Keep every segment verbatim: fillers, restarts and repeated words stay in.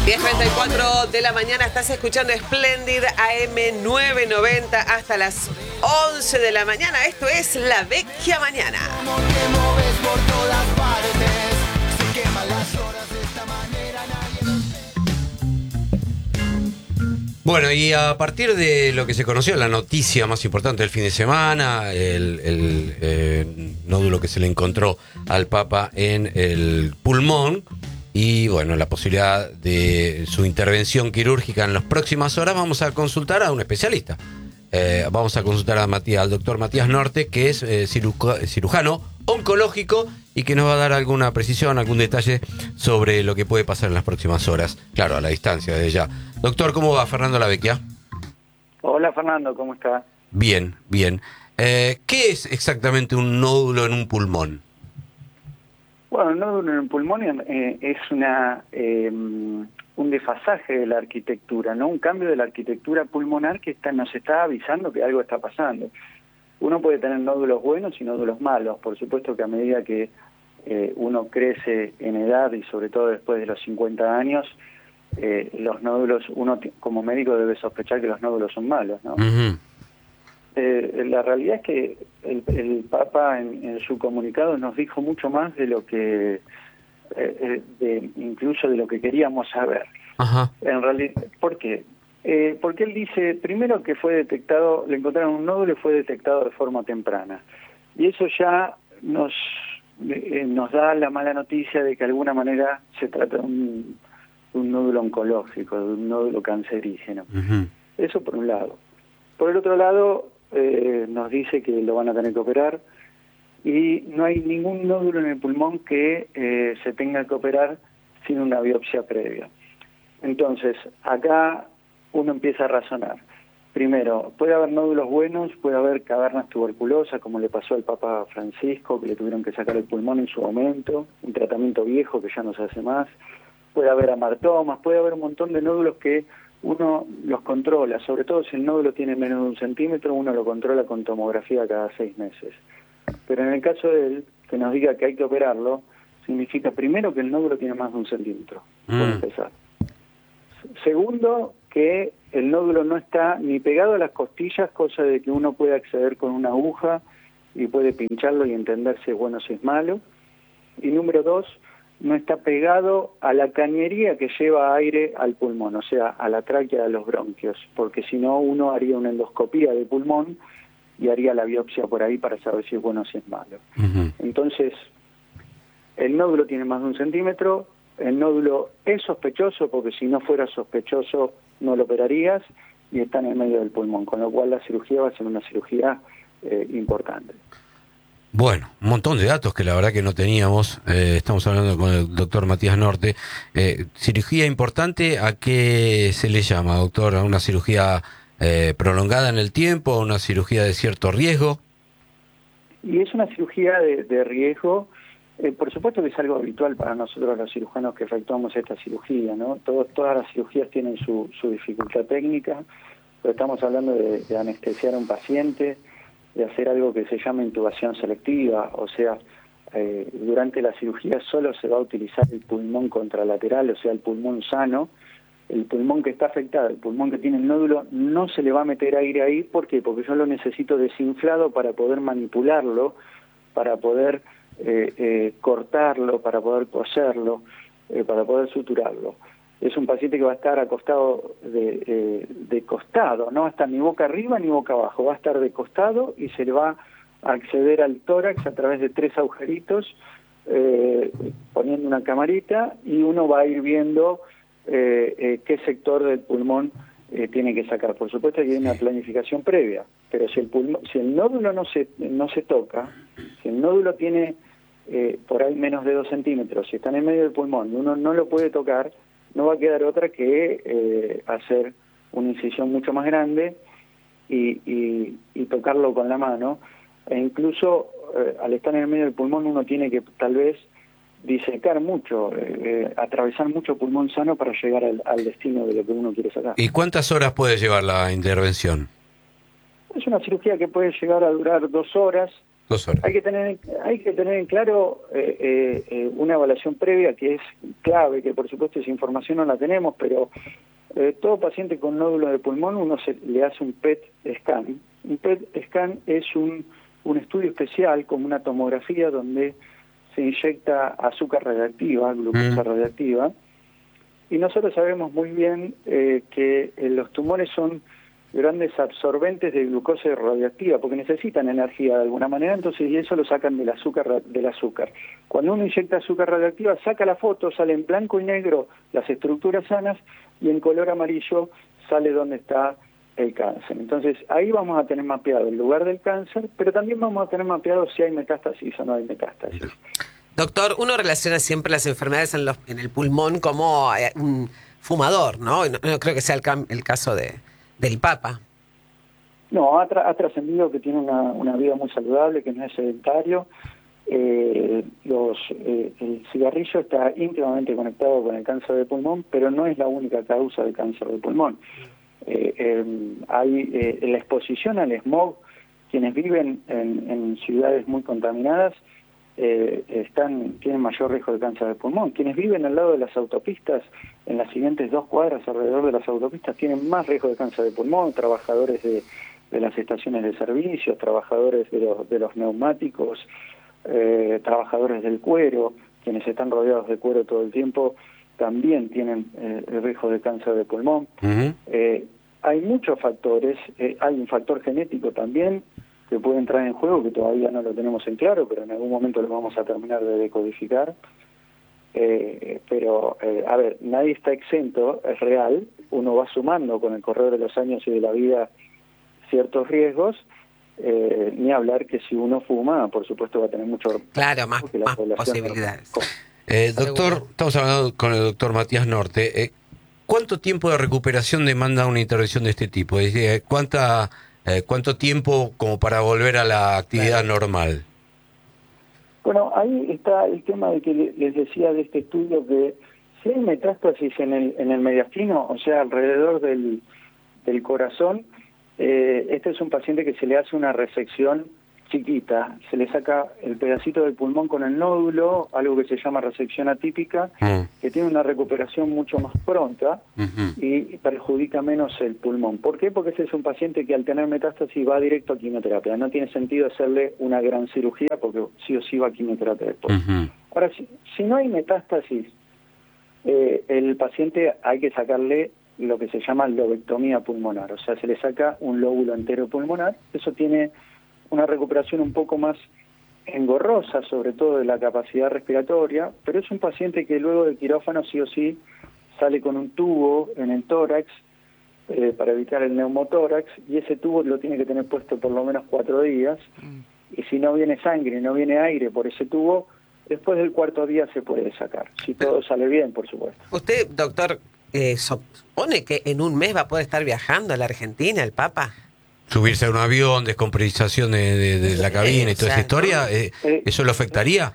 diez treinta y cuatro de la mañana, estás escuchando Splendid A M novecientos noventa hasta las once de la mañana. Esto es La Vecchia Mañana. Bueno, y a partir de lo que se conoció, la noticia más importante del fin de semana, el, el eh, nódulo que se le encontró al Papa en el pulmón, y bueno, la posibilidad de su intervención quirúrgica en las próximas horas, vamos a consultar a un especialista. Eh, vamos a consultar a Matías, al doctor Matías Norte, que es eh, ciruja, cirujano oncológico y que nos va a dar alguna precisión, algún detalle sobre lo que puede pasar en las próximas horas. Claro, a la distancia, desde ya. Doctor, ¿cómo va? Fernando La Vecchia. Hola Fernando, ¿cómo está? Bien, bien. Eh, ¿Qué es exactamente un nódulo en un pulmón? Bueno, un nódulo en el pulmón eh, es una eh, un desfasaje de la arquitectura, ¿no? Un cambio de la arquitectura pulmonar que está, nos está avisando que algo está pasando. Uno puede tener nódulos buenos y nódulos malos. Por supuesto que a medida que eh, uno crece en edad y sobre todo después de los cincuenta años, eh, los nódulos, uno como médico debe sospechar que los nódulos son malos, ¿no? Uh-huh. Eh, la realidad es que el, el Papa en, en su comunicado nos dijo mucho más de lo que, eh, de, incluso de lo que queríamos saber. Uh-huh. En realidad, ¿por qué? Eh, porque él dice, primero que fue detectado, le encontraron un nódulo y fue detectado de forma temprana. Y eso ya nos, eh, nos da la mala noticia de que de alguna manera se trata de un, un nódulo oncológico, de un nódulo cancerígeno. Uh-huh. Eso por un lado. Por el otro lado, eh, nos dice que lo van a tener que operar y no hay ningún nódulo en el pulmón que eh, se tenga que operar sin una biopsia previa. Entonces, acá uno empieza a razonar. Primero, puede haber nódulos buenos, puede haber cavernas tuberculosas, como le pasó al Papa Francisco, que le tuvieron que sacar el pulmón en su momento, un tratamiento viejo que ya no se hace más. Puede haber amartomas, puede haber un montón de nódulos que uno los controla, sobre todo si el nódulo tiene menos de un centímetro, uno lo controla con tomografía cada seis meses. Pero en el caso de él, que nos diga que hay que operarlo, significa primero que el nódulo tiene más de un centímetro, mm. por empezar. Segundo, que el nódulo no está ni pegado a las costillas, cosa de que uno puede acceder con una aguja y puede pincharlo y entender si es bueno o si es malo. Y número dos, no está pegado a la cañería que lleva aire al pulmón, o sea, a la tráquea de los bronquios, porque si no uno haría una endoscopía del pulmón y haría la biopsia por ahí para saber si es bueno o si es malo. Uh-huh. Entonces, el nódulo tiene más de un centímetro, el nódulo es sospechoso, porque si no fuera sospechoso no lo operarías, y está en el medio del pulmón, con lo cual la cirugía va a ser una cirugía eh, importante. Bueno, un montón de datos que la verdad que no teníamos. Eh, estamos hablando con el doctor Matías Norte. Eh, ¿Cirugía importante a qué se le llama, doctor? ¿A una cirugía eh, prolongada en el tiempo, a una cirugía de cierto riesgo? Y es una cirugía de, de riesgo. Eh, por supuesto que es algo habitual para nosotros los cirujanos que efectuamos esta cirugía, ¿no? Todo, todas las cirugías tienen su, su dificultad técnica, pero estamos hablando de, de anestesiar a un paciente, de hacer algo que se llama intubación selectiva, o sea, eh, durante la cirugía solo se va a utilizar el pulmón contralateral, o sea, el pulmón sano. El pulmón que está afectado, el pulmón que tiene el nódulo, no se le va a meter aire ahí. ¿Por qué? Porque yo lo necesito desinflado para poder manipularlo, para poder eh, eh, cortarlo, para poder coserlo, eh, para poder suturarlo. Es un paciente que va a estar acostado de, eh, de costado, no va a estar ni boca arriba ni boca abajo, va a estar de costado y se le va a acceder al tórax a través de tres agujeritos, eh, poniendo una camarita, y uno va a ir viendo eh, eh, qué sector del pulmón eh, tiene que sacar. Por supuesto que hay una planificación previa, pero si el pulmón, si el nódulo no se, no se toca, si el nódulo tiene eh, por ahí menos de dos centímetros, si está en el medio del pulmón y uno no lo puede tocar, no va a quedar otra que eh, hacer una incisión mucho más grande y, y, y tocarlo con la mano. E incluso eh, al estar en el medio del pulmón uno tiene que tal vez disecar mucho, eh, eh, atravesar mucho pulmón sano para llegar al, al destino de lo que uno quiere sacar. ¿Y cuántas horas puede llevar la intervención? Es una cirugía que puede llegar a durar dos horas. Dos horas. Hay que tener, hay que tener en claro eh, eh, eh, una evaluación previa que es clave, que por supuesto esa información no la tenemos, pero eh, todo paciente con nódulo de pulmón uno se, le hace un P E T scan. Un P E T scan es un, un estudio especial, como una tomografía, donde se inyecta azúcar radiactiva, glucosa Mm. radiactiva, y nosotros sabemos muy bien eh, que eh, los tumores son grandes absorbentes de glucosa radiactiva, porque necesitan energía de alguna manera, entonces y eso lo sacan del azúcar del azúcar. Cuando uno inyecta azúcar radiactiva, saca la foto, sale en blanco y negro las estructuras sanas, y en color amarillo sale donde está el cáncer. Entonces ahí vamos a tener mapeado el lugar del cáncer, pero también vamos a tener mapeado si hay metástasis o no hay metástasis. Doctor, uno relaciona siempre las enfermedades en, los, en el pulmón como eh, un fumador, ¿no? No, no creo que sea el, cam- el caso de, del Papa. No, ha, tra- ha trascendido que tiene una, una vida muy saludable, que no es sedentario. Eh, los, eh, el cigarrillo está íntimamente conectado con el cáncer de pulmón, pero no es la única causa de cáncer de pulmón. Eh, eh, hay eh, la exposición al smog, quienes viven en, en ciudades muy contaminadas, eh, están tienen mayor riesgo de cáncer de pulmón. Quienes viven al lado de las autopistas, en las siguientes dos cuadras alrededor de las autopistas, tienen más riesgo de cáncer de pulmón. Trabajadores de, de las estaciones de servicios, trabajadores de los, de los neumáticos, eh, trabajadores del cuero, quienes están rodeados de cuero todo el tiempo, también tienen eh, el riesgo de cáncer de pulmón. Uh-huh. Eh, hay muchos factores, eh, hay un factor genético también que puede entrar en juego, que todavía no lo tenemos en claro, pero en algún momento lo vamos a terminar de decodificar. Eh, pero, eh, a ver, nadie está exento, es real, uno va sumando con el correr de los años y de la vida ciertos riesgos, eh, ni hablar que si uno fuma, por supuesto va a tener mucho... Claro, más, que la más población posibilidades. no- Eh, doctor, estamos hablando con el doctor Matías Norte. Eh, ¿Cuánto tiempo de recuperación demanda una intervención de este tipo? Es decir, ¿cuánta, eh, ¿cuánto tiempo como para volver a la actividad Claro. normal? Bueno, ahí está el tema de que le- les decía de este estudio que si hay metástasis en el, en el mediastino, o sea, alrededor del, del corazón, eh, este es un paciente que se le hace una resección chiquita, se le saca el pedacito del pulmón con el nódulo, algo que se llama resección atípica, Mm. que tiene una recuperación mucho más pronta Ujú. y perjudica menos el pulmón. ¿Por qué? Porque ese es un paciente que al tener metástasis va directo a quimioterapia. No tiene sentido hacerle una gran cirugía porque sí o sí va a quimioterapia después. Ujú. Ahora, si, si no hay metástasis, eh, el paciente hay que sacarle lo que se llama lobectomía pulmonar, o sea, se le saca un lóbulo entero pulmonar. Eso tiene una recuperación un poco más engorrosa, sobre todo de la capacidad respiratoria, pero es un paciente que luego del quirófano sí o sí sale con un tubo en el tórax eh, para evitar el neumotórax, y ese tubo lo tiene que tener puesto por lo menos cuatro días, y si no viene sangre, no viene aire por ese tubo, después del cuarto día se puede sacar, si todo sale bien, por supuesto. Usted, doctor, eh, supone que en un mes va a poder estar viajando a la Argentina, el Papa. Subirse a un avión, descompresurización de, de, de la cabina y toda esa Exacto. historia, eh, Eh, ¿eso lo afectaría?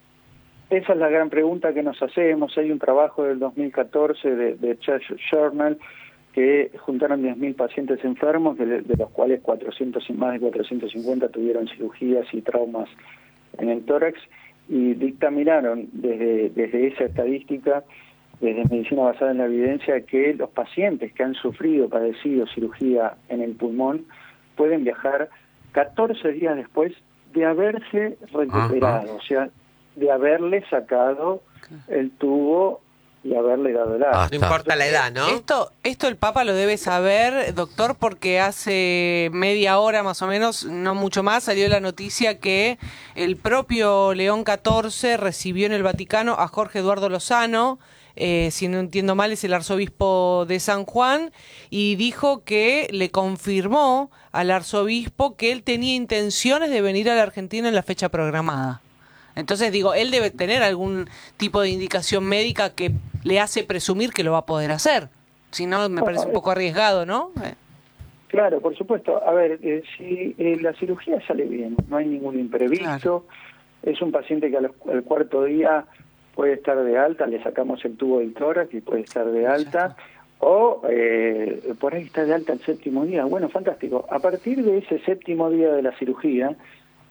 Esa es la gran pregunta que nos hacemos. Hay un trabajo del dos mil catorce de, de Church Journal que juntaron diez mil pacientes enfermos, de, de los cuales cuatrocientos y más de cuatrocientos cincuenta tuvieron cirugías y traumas en el tórax, y dictaminaron desde, desde esa estadística, desde medicina basada en la evidencia, que los pacientes que han sufrido, padecido cirugía en el pulmón pueden viajar catorce días después de haberse recuperado, Ajá. o sea, de haberle sacado el tubo y haberle dado el Ah, alta. No importa la edad, ¿no? Esto, esto el Papa lo debe saber, doctor, porque hace media hora más o menos, no mucho más, salió la noticia que el propio León catorce recibió en el Vaticano a Jorge Eduardo Lozano, eh, si no entiendo mal es el arzobispo de San Juan, y dijo que le confirmó al arzobispo que él tenía intenciones de venir a la Argentina en la fecha programada. Entonces, digo, él debe tener algún tipo de indicación médica que le hace presumir que lo va a poder hacer. Si no, me parece un poco arriesgado, ¿no? Eh. Claro, por supuesto. A ver, eh, si eh, la cirugía sale bien, no hay ningún imprevisto, Claro. es un paciente que al, al cuarto día puede estar de alta, le sacamos el tubo del tórax y puede estar de alta, o eh, por ahí está de alta el séptimo día. Bueno, fantástico. A partir de ese séptimo día de la cirugía,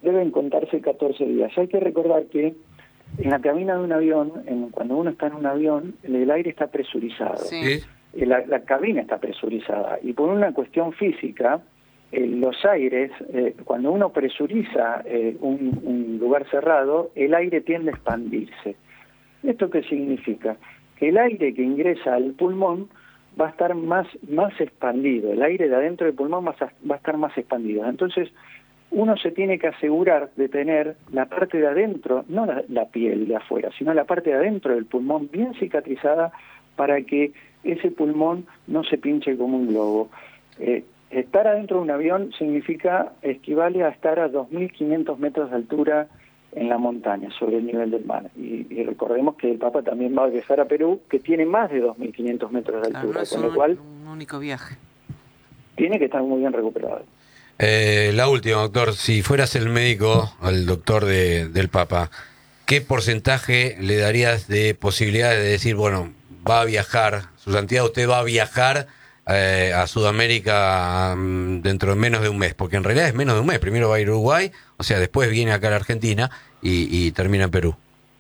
deben contarse catorce días. Hay que recordar que en la cabina de un avión, en, cuando uno está en un avión, el, el aire está presurizado. Sí. La, la cabina está presurizada y por una cuestión física, eh, los aires, eh, cuando uno presuriza eh, un, un lugar cerrado, el aire tiende a expandirse. ¿Esto qué significa? Que el aire que ingresa al pulmón va a estar más, más expandido, el aire de adentro del pulmón va a, va a estar más expandido. Entonces, uno se tiene que asegurar de tener la parte de adentro, no la, la piel de afuera, sino la parte de adentro del pulmón bien cicatrizada para que ese pulmón no se pinche como un globo. Eh, estar adentro de un avión significa, equivale a estar a dos mil quinientos metros de altura en la montaña, sobre el nivel del mar. Y, y recordemos que el Papa también va a viajar a Perú, que tiene más de dos mil quinientos metros de altura, Claro, no es con un, lo cual un único viaje. tiene que estar muy bien recuperado. Eh, la última, doctor, si fueras el médico, el doctor de, del Papa, ¿qué porcentaje le darías de posibilidades de decir, bueno, va a viajar, su santidad, usted va a viajar eh, a Sudamérica um, dentro de menos de un mes? Porque en realidad es menos de un mes. Primero va a ir a Uruguay, o sea, después viene acá a la Argentina y, y termina en Perú.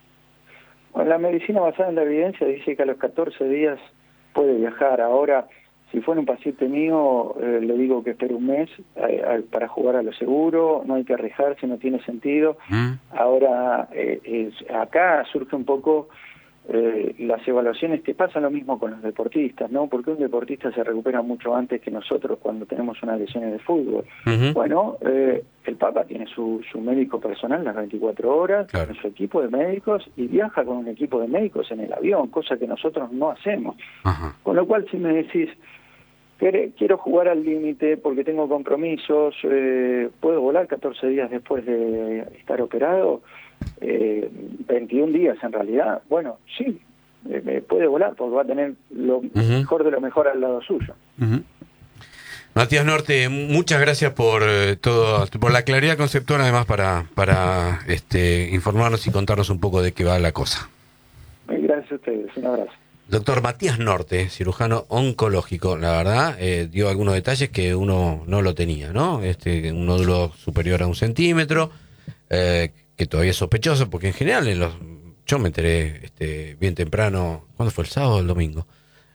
Bueno, la medicina basada en la evidencia dice que a los catorce días puede viajar. Ahora, si fuera un paciente mío, eh, le digo que espere un mes eh, eh, para jugar a lo seguro, no hay que arriesgarse, no tiene sentido. ¿Mm? Ahora, eh, es, acá surge un poco eh, las evaluaciones, que pasa lo mismo con los deportistas, ¿no? Porque un deportista se recupera mucho antes que nosotros cuando tenemos unas lesiones de fútbol. Uh-huh. Bueno, eh, el Papa tiene su, su médico personal las veinticuatro horas, Claro. tiene su equipo de médicos y viaja con un equipo de médicos en el avión, cosa que nosotros no hacemos. Ajá. Con lo cual, si me decís, quiero jugar al límite porque tengo compromisos, eh, ¿puedo volar catorce días después de estar operado? Eh, veintiún días en realidad. Bueno, sí, eh, puede volar porque va a tener lo Uh-huh. mejor de lo mejor al lado suyo. Uh-huh. Matías Norte, muchas gracias por eh, todo, por la claridad conceptual, además para, para este, informarnos y contarnos un poco de qué va la cosa. Eh, Gracias a ustedes, un abrazo. Doctor Matías Norte, cirujano oncológico, la verdad, eh, dio algunos detalles que uno no lo tenía, ¿no? Este, un nódulo superior a un centímetro, eh, que todavía es sospechoso, porque en general, en los, yo me enteré este, bien temprano, ¿cuándo fue? ¿El sábado o el domingo?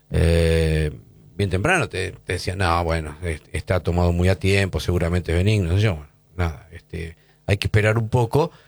Eh, bien temprano te, te decían, no, bueno, está tomado muy a tiempo, seguramente es benigno, no sé yo, bueno, nada, este, hay que esperar un poco,